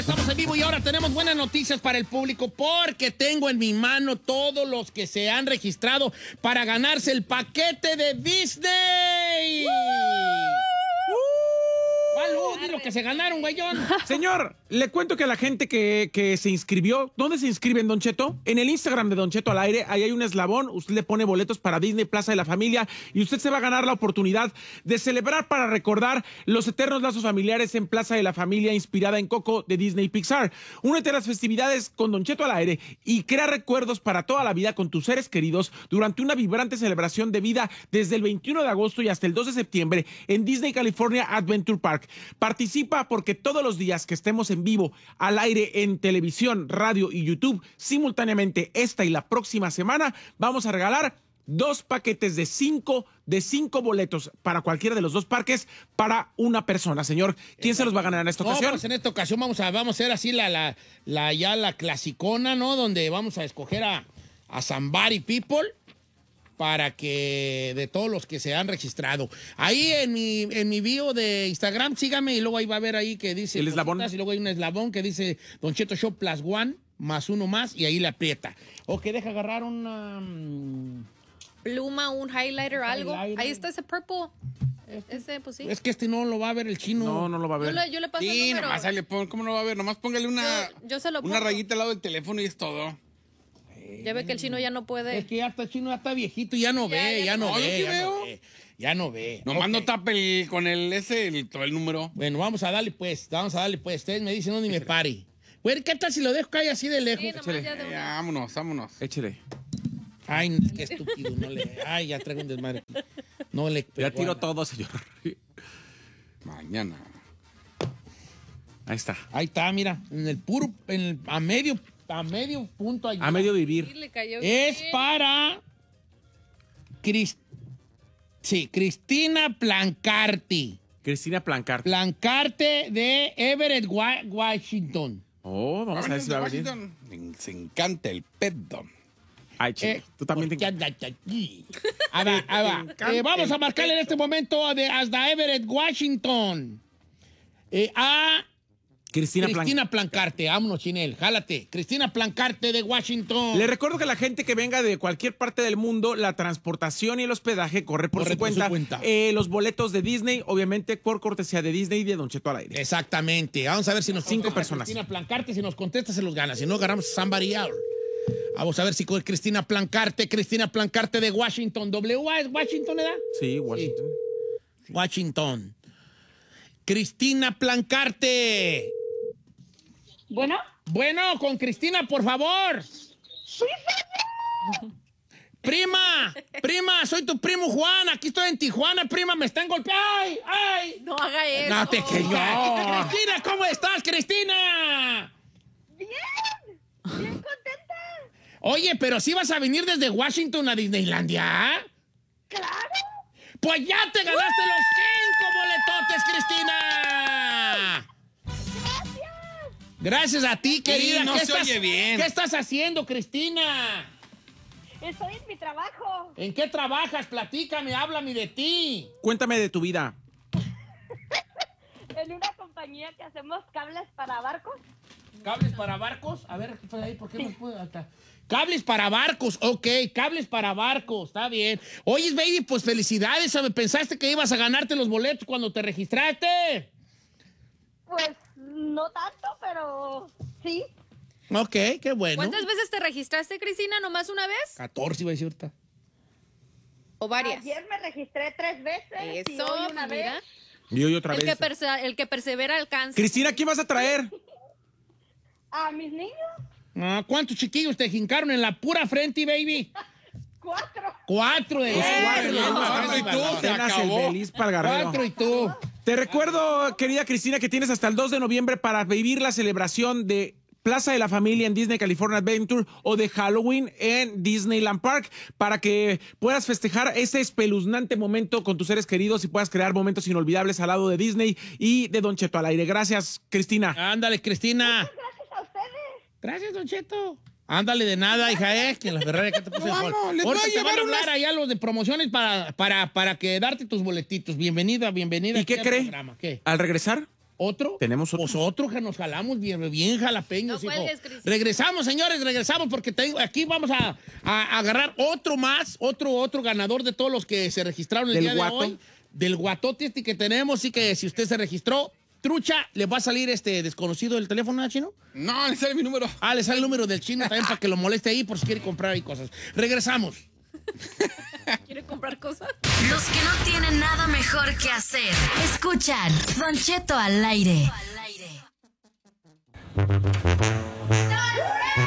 estamos en vivo y ahora tenemos buenas noticias para el público porque tengo en mi mano todos los que se han registrado para ganarse el paquete de Disney. ¿Cuál lo que se ganaron, güeyón? Señor, le cuento que a la gente que se inscribió, ¿dónde se inscriben, Don Cheto? En el Instagram de Don Cheto al aire, ahí hay un eslabón, usted le pone boletos para Disney Plaza de la Familia y usted se va a ganar la oportunidad de celebrar para recordar los eternos lazos familiares en Plaza de la Familia inspirada en Coco de Disney Pixar. Únete a las festividades con Don Cheto al aire y crea recuerdos para toda la vida con tus seres queridos durante una vibrante celebración de vida desde el 21 de agosto y hasta el 2 de septiembre en Disney California Adventure Park. Participa porque todos los días que estemos en vivo, al aire, en televisión, radio y YouTube, simultáneamente esta y la próxima semana, vamos a regalar 2 paquetes de 5 boletos para cualquiera de los 2 parques para una persona. Señor, ¿quién se los va a ganar en esta ocasión? Pues en esta ocasión vamos a hacer así la clasicona, ¿no? Donde vamos a escoger a Somebody People para que de todos los que se han registrado. Ahí en mi bio de Instagram, sígame y luego ahí va a ver ahí que dice... El eslabón. Y luego hay un eslabón que dice Don Cheto Show +1, +1 más, y ahí le aprieta. Ok, deja agarrar una... pluma, un highlighter, algo. Ahí está ese purple. Ese, pues sí. Es que no lo va a ver el chino. No lo va a ver. Yo le paso el Sí, número. nomás ¿cómo no va a ver? Nomás póngale Yo se lo una pongo. rayita al lado del teléfono y es todo. Ya ve que el chino ya no puede. Es que ya está chino, ya está viejito, ya no ve. Ya no ve. Nomás no Ok. tape con todo el número. Bueno, vamos a darle pues. Ustedes me dicen dónde me pare. Güey, ¿qué tal si lo dejo caer así de lejos? Sí, nomás ya de una. Vámonos. Échele. Ay, qué estúpido, Ay, ya traigo un desmadre. No le Ya pegó tiro a la- todo, señor. Mañana. Ahí está. Ahí está, mira, a medio punto allí. A medio Sí, vivir. le cayó Es bien. para Cristina Plancarte. Cristina Plancarte. Plancarte de Everett, Washington. Oh, vamos a ver si va a venir. Se encanta el pedo. Ay, chico, tú también porque te... anda aquí. Ahí va. Vamos a marcarle en este momento hasta Everett, Washington. A Cristina Plancarte. Vámonos, Chinel. Jálate. Cristina Plancarte de Washington. Le recuerdo que la gente que venga de cualquier parte del mundo, la transportación y el hospedaje corre por su cuenta. Los boletos de Disney, obviamente, por cortesía de Disney y de Don Cheto al aire. Exactamente. Vamos a ver si nos 5 contesta personas. Cristina Plancarte, si nos contesta, se los gana. Si no, agarramos a somebody else. Vamos a ver si con Cristina Plancarte de Washington. ¿W es Washington, verdad? Sí, Washington. Sí. Washington. Cristina Plancarte. Bueno, con Cristina, por favor. Sí, señor. Prima, soy tu primo Juan. Aquí estoy en Tijuana, prima, me están golpeando. ¡Ay! No haga eso. No te quería. Cristina, ¿cómo estás, Cristina? Bien contenta. Oye, pero si vas a venir desde Washington a Disneylandia. Claro. Pues ya te ganaste los 5 boletotes, Cristina. Gracias a ti, querida. no se oye bien. ¿Qué estás haciendo, Cristina? Estoy en mi trabajo. ¿En qué trabajas? Platícame, háblame de ti. Cuéntame de tu vida. En una compañía que hacemos cables para barcos. ¿Cables para barcos? A ver, ¿qué fue ahí? ¿Por qué no puedo hasta? Cables para barcos, ok, cables para barcos, está bien. Oye, baby, pues felicidades, ¿sabes? ¿Pensaste que ibas a ganarte los boletos cuando te registraste? Pues no tanto, pero sí. Ok, qué bueno. ¿Cuántas veces te registraste, Cristina? ¿Nomás una vez? 14 iba a decir ahorita. ¿O varias? Ayer me registré 3 veces. y Eso, hoy una mira. vez. Y hoy otra El vez. el que persevera alcanza. Cristina, ¿quién vas a traer? A mis niños, ¿Cuántos chiquillos te jincaron en la pura frente, baby? 4. 4 de y tú, se Apenas el acabó. feliz palgarrero. 4 y tú. Te recuerdo, querida Cristina, que tienes hasta el 2 de noviembre para vivir la celebración de Plaza de la Familia en Disney California Adventure o de Halloween en Disneyland Park para que puedas festejar ese espeluznante momento con tus seres queridos y puedas crear momentos inolvidables al lado de Disney y de Don Cheto al aire. Gracias, Cristina. Ándale, Cristina. Gracias a ustedes. Gracias, Don Cheto. Ándale de nada, hija, que en la Ferrari que te puse el Vamos, gol. les voy Ahorita a te van a llevar hablar unas- allá los de promociones para que darte tus boletitos. Bienvenida. ¿Y aquí qué al cree? programa. ¿Qué? Al regresar, ¿Otro? Tenemos otro. Pues otro que nos jalamos bien jalapeños, No hijo. cuelgues, Cris. Regresamos, señores, porque aquí vamos a agarrar otro ganador de todos los que se registraron el ¿Del día guato? de hoy. Del guatote este que tenemos, así que si usted se registró, trucha, le va a salir este desconocido del teléfono, ¿no, Chino? No, le sale mi número. Le sale el número del Chino también para que lo moleste ahí por si quiere comprar ahí cosas. Regresamos. ¿Quiere comprar cosas? Los que no tienen nada mejor que hacer. Escuchan Don Cheto al aire.